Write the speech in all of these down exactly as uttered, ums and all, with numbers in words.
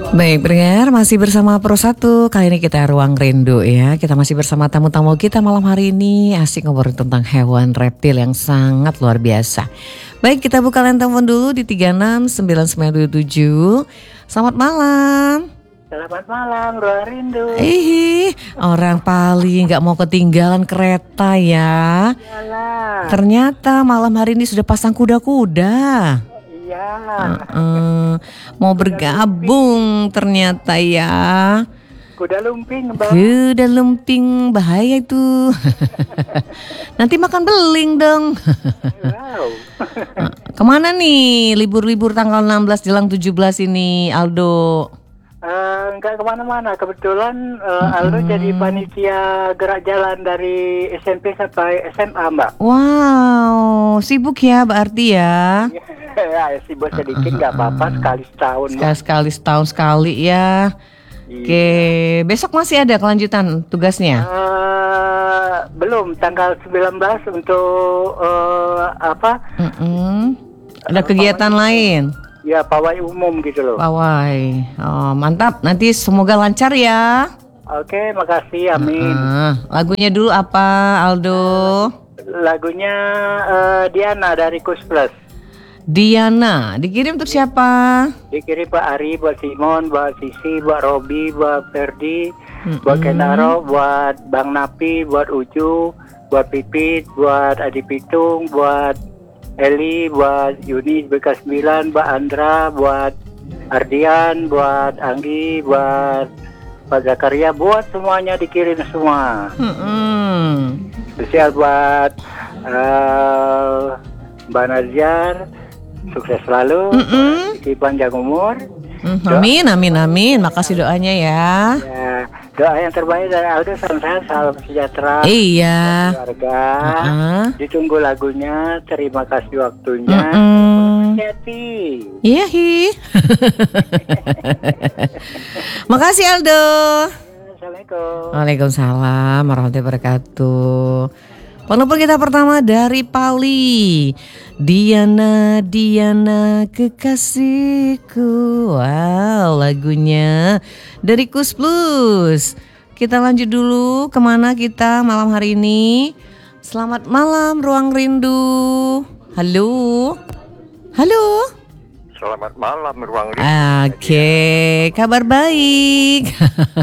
Baik, pendengar, masih bersama Pro satu. Kali ini kita Ruang Rindu ya. Kita masih bersama tamu-tamu kita malam hari ini. Asik ngobrol tentang hewan reptil yang sangat luar biasa. Baik, kita buka line telepon dulu di tiga enam sembilan sembilan dua tujuh. Selamat malam. Selamat malam, Ruang Rindu. Ih, orang paling gak mau ketinggalan kereta ya. Iyalah. Ternyata malam hari ini sudah pasang kuda-kuda. Iya. Uh-uh. Mau bergabung ternyata ya. Kuda lumping, Bang. Kuda lumping, bahaya itu. Nanti makan beling dong. Wow. Kemana nih libur-libur tanggal enam belas jelang tujuh belas ini, Aldo? Uh, enggak kemana-mana. Kebetulan uh, Aldo jadi panitia gerak jalan dari S M P sampai S M A, Mbak. Wow, sibuk ya berarti ya. Ya, sibuk sedikit nggak apa-apa, sekali setahun. Sekali, sekali setahun sekali ya. Iya. Oke, besok masih ada kelanjutan tugasnya? Uh, belum, tanggal sembilan belas untuk uh, apa? Mm-mm. Ada kegiatan lain? Ya, pawai umum gitu loh. Pawai, oh, mantap. Nanti semoga lancar ya. Oke, makasih, amin. Uh, lagunya dulu apa, Aldo? Lagunya uh, Diana dari Kus Plus. Diana, dikirim untuk siapa? Dikirim Pak Ari, buat Simon, buat Sisi, buat Robi, buat Ferdi, Mm-mm. buat Kenaro, buat Bang Napi, buat Uju, buat Pipit, buat Adi Pitung, buat Eli, buat Yuni B K sembilan, buat Andra, buat Ardian, buat Anggi, buat Pak Zakaria, buat semuanya dikirim semua. Mm-mm. Spesial buat uh, Mbak Naziar, sukses selalu, Mm-mm. di panjang umur. Mm, amin, amin, amin. Makasih doanya ya. Ya, doa yang terbaik dari Aldo, salam sehat, salam sejahtera. Iya. Keluarga. Uh-uh. Ditunggu lagunya. Terima kasih waktunya. Mm-mm. Happy. Iya, hi. Makasih Aldo. Assalamualaikum. Waalaikumsalam warahmatullahi wabarakatuh. Penelpon kita pertama dari Pali. Diana, Diana kekasihku. Wow, lagunya dari Kus Plus. Kita lanjut dulu, kemana kita malam hari ini? Selamat malam Ruang Rindu. Halo. Halo. Selamat malam Ruang Rindu. Oke, kabar baik.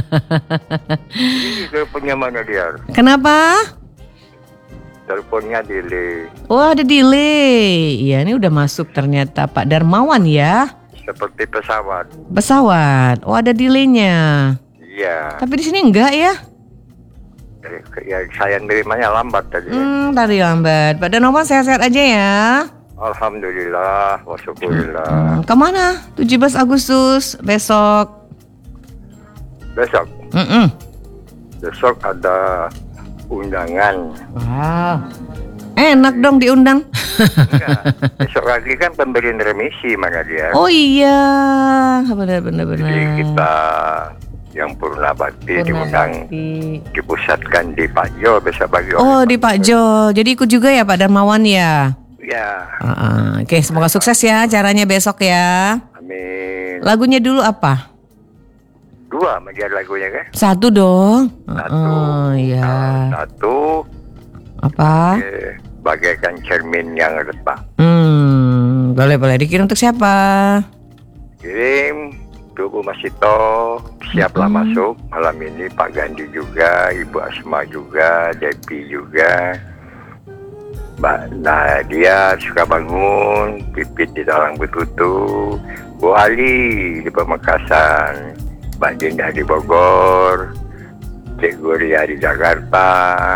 Ini teleponnya mana dia? Kenapa? Teleponnya delay. Oh, ada delay. Iya, ini udah masuk ternyata Pak Darmawan ya. Seperti pesawat. Pesawat. Oh, ada delaynya. Iya. Tapi di sini enggak ya? Ya saya nerimanya lambat tadi. Hmm, tadi lambat. Pak Darmawan sehat-sehat aja ya. Alhamdulillah, wa syukurillah. Hmm, kemana? tujuh belas Agustus besok. Besok, Mm-mm. besok ada undangan. Wow. Enak dong diundang. Enggak, besok lagi kan pemberian remisi mana dia. Oh iya, benar-benar benar. Jadi kita yang purna bakti diundang, dipusatkan di Pak Jo besok pagi. Oh, di Pak Jo. Jadi ikut juga ya Pak Darmawan ya? Ya. Uh-uh. Oke, semoga sukses ya caranya besok ya. Amin. Lagunya dulu apa? Dua menjadi lagunya kan? Satu dong. Satu. Oh iya. Satu. Apa? Eh, bagaikan cermin yang retak. Hmm, boleh boleh. Dikirim untuk siapa? Kirim untuk Bu Masito. Siaplah Mm-hmm. masuk malam ini. Pak Gandhi juga, Ibu Asma juga, Depi juga. Mbak Nadia suka bangun, Pipit di dalam betutu, Bu Ali di Pamekasan, Mbak Dinda di Bogor, Cik Guria di Jakarta.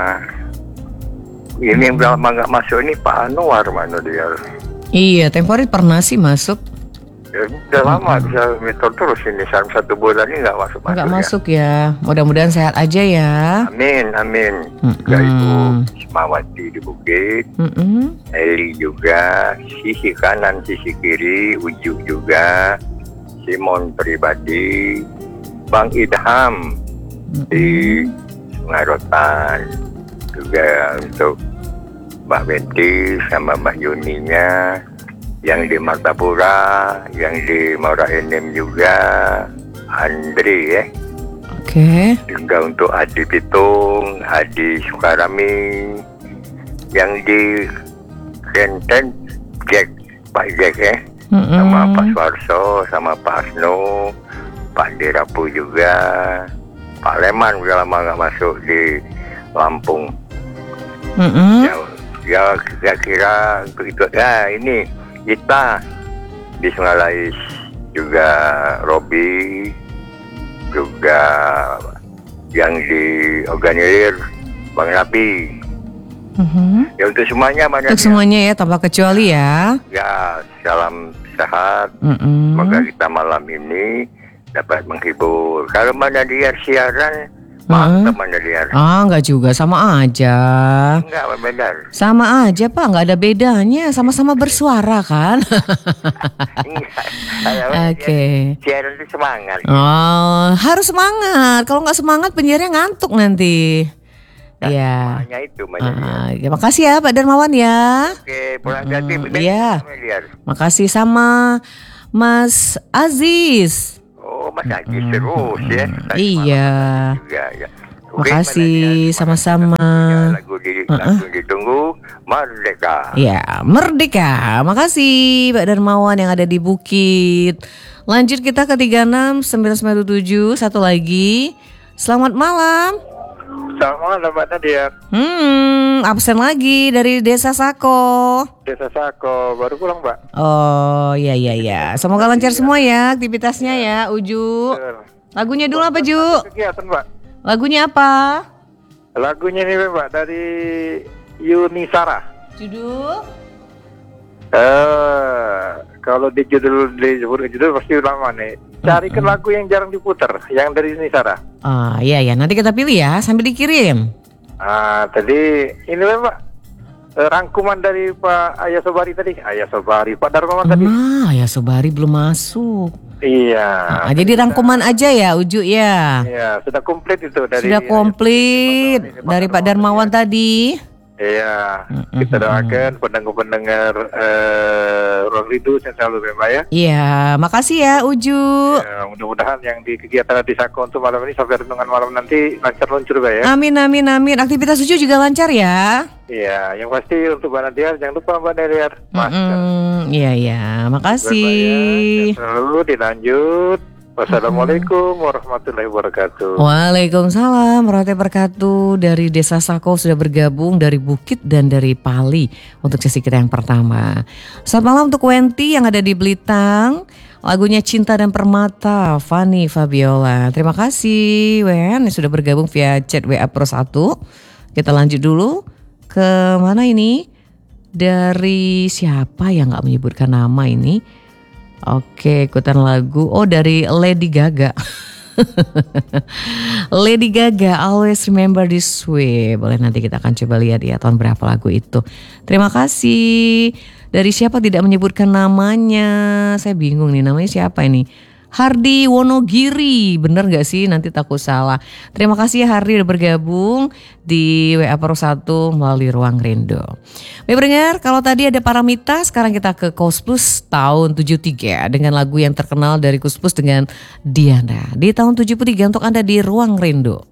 Ini yang lama nggak masuk ini Pak Anwar mana dia? Iya, temporit pernah sih masuk. Ya, udah lama bisa meter terus ini sampai satu bulan ini nggak masuk masuk. Nggak masuk ya. Mudah-mudahan sehat aja ya. Amin amin. Mm-mm. Juga Ibu Ismawati di Bukit, Mm-mm. Eli juga, sisi kanan sisi kiri, Uju juga, Simon pribadi, Bang Idham di Sungai Rotan, juga untuk Mbak Betty sama Mbak Yuninya, yang di Martapura, yang di Muara Enim juga, Andre ya. Oke. Juga untuk Adi Pitung, Adi Sukarami, yang di Renten Jack, Pak Jack ya, Mm-mm. sama Pak Suarso, sama Pak Asno, Pak Dirapu juga, Pak Leman udah lama nggak masuk di Lampung. Mm-mm. Ya, ya kira-kira begitu. Ya ini kita di Sungalais juga Robi, juga yang di Organilir Bang Napi. Mhm. Ya untuk semuanya banyak. Untuk semuanya ya, tanpa kecuali ya. Ya salam sehat. Mm-mm. Semoga kita malam ini dapat menghibur. Kalau mana dia siaran, maaf Mm. mana dia. Ah, enggak juga, sama aja. Enggak benar. Sama aja Pak, nggak ada bedanya, sama-sama bersuara kan. Oke. Siaran itu semangat. Oh, harus semangat. Kalau nggak semangat penyiarnya ngantuk nanti. Iya. Hanya itu banyak. Ah, ya, makasih ya Pak Darmawan ya. Oke, pulang ganti. Mm, iya. Makasih sama Mas Aziz. Oh, Mas Aziz terus ya. Iya. Juga, ya. Oke, Makasih Mbak Nadia. sama-sama. Lagu, di, lagu ditunggu Merdeka. Ya, Merdeka. Makasih Pak Darmawan yang ada di Bukit. Lanjut kita ke tiga enam sembilan sembilan tujuh. Satu lagi. Selamat malam. Selamat malam Mbak Nadia. Hmm, absen lagi dari Desa Sako. Desa Sako, baru pulang Mbak. Oh, iya iya iya. Semoga lancar semua ya aktivitasnya ya, Uju. Lagunya dulu apa, Ju? Kegiatan Mbak. Lagunya apa? Lagunya ini Mbak dari Yuni Sarah. Judul? Eh, kalau di judul disebut judul pasti lama nih. Carikan Mm-mm. lagu yang jarang diputar, yang dari Yuni Sarah. Ah, iya ya, nanti kita pilih ya sambil dikirim. Ah, tadi ini Mbak. eh, Rangkuman dari Pak Ayah Sobari tadi. Ayah Sobari, Pak Darmawan tadi. Nah, ya Sobari belum masuk. Iya. Ah, jadi rangkuman aja ya, Uju ya. Iya, sudah komplit itu dari Sudah komplit dari Pak Darmawan tadi. Iya, Mm-mm. kita doakan pendengar-pendengar eh, Ruang Rindu yang selalu Mbak ya. Iya, makasih ya Uju. Ya, mudah-mudahan yang di kegiatan di Sako untuk malam ini sampai renungan malam nanti lancar luncur Mbak ya. Amin amin amin. Aktivitas Uju juga lancar ya. Iya, yang pasti untuk Mbak Nadia jangan lupa Mbak Nadia masker. Mm-mm. Iya iya, makasih. Selalu dilanjut. Wassalamualaikum warahmatullahi wabarakatuh. Waalaikumsalam warahmatullahi wabarakatuh. Dari Desa Sako sudah bergabung dari Bukit dan dari Pali untuk sesi kita yang pertama. Selamat malam untuk Wenti yang ada di Belitang. Lagunya Cinta dan Permata, Fanny Fabiola. Terima kasih Wen yang sudah bergabung via chat W A Pro satu. Kita lanjut dulu ke mana ini? Dari siapa yang gak menyebutkan nama ini? Oke, ikutan lagu. Oh, dari Lady Gaga. Lady Gaga, Always Remember This Way. Boleh nanti kita akan coba lihat ya tahun berapa lagu itu. Terima kasih. Dari siapa tidak menyebutkan namanya? Saya bingung nih, namanya siapa ini? Hardi Wonogiri, bener gak sih? Nanti takut salah. Terima kasih ya Hardi udah bergabung di W A Pro satu melalui Ruang Rindu. Baik pendengar, kalau tadi ada Paramita, sekarang kita ke Koes Plus tahun tujuh puluh tiga dengan lagu yang terkenal dari Koes Plus dengan Diana. Di tahun tujuh puluh tiga untuk Anda di Ruang Rindu.